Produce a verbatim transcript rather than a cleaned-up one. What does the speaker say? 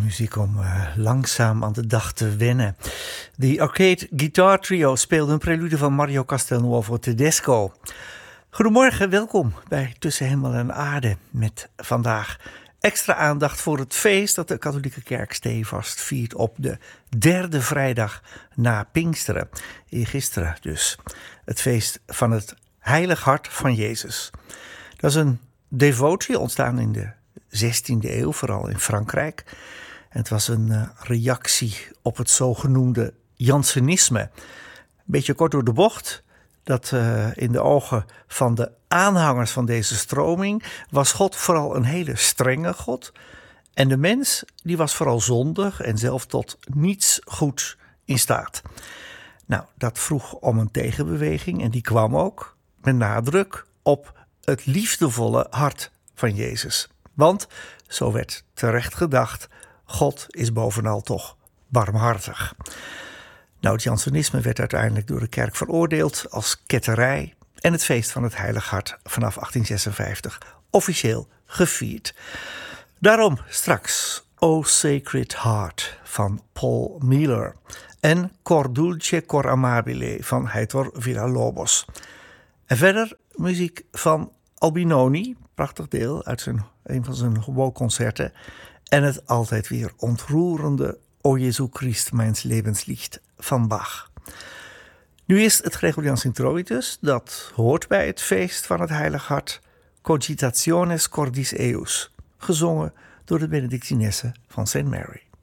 Muziek om uh, langzaam aan de dag te wennen. De Arcade Guitar Trio speelde een prelude van Mario Castelnuovo Tedesco. Goedemorgen, welkom bij Tussen Hemel en Aarde. Met vandaag extra aandacht voor het feest dat de katholieke kerk stevast viert op de derde vrijdag na Pinksteren. Eergisteren dus. Het feest van het Heilig Hart van Jezus. Dat is een devotie ontstaan in de zestiende eeuw, vooral in Frankrijk. En het was een uh, reactie op het zogenoemde Jansenisme. Een beetje kort door de bocht. Dat uh, in de ogen van de aanhangers van deze stroming was God vooral een hele strenge God. En de mens die was vooral zondig en zelf tot niets goeds in staat. Nou, dat vroeg om een tegenbeweging en die kwam ook met nadruk op het liefdevolle hart van Jezus. Want, zo werd terecht gedacht, God is bovenal toch barmhartig. Nou, het Jansenisme werd uiteindelijk door de kerk veroordeeld als ketterij en het feest van het Heilig Hart vanaf achttien zesenvijftig officieel gevierd. Daarom straks O Sacred Heart van Paul Miller en Cor Dulce Cor Amabile van Heitor Villa-Lobos. En verder muziek van Albinoni, prachtig deel uit zijn, een van zijn Wo-concerten. En het altijd weer ontroerende O Jesu Christ, mijn levenslicht van Bach. Nu is het Gregoriaans Introitus, dat hoort bij het feest van het Heilig Hart, Cogitationes Cordis Eius, gezongen door de Benedictinessen van Saint Mary.